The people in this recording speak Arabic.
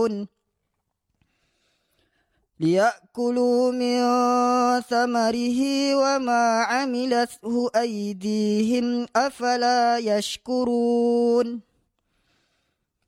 يشكرون ليأكلوا من ثمره وما عملته أيديهم أفلا يشكرون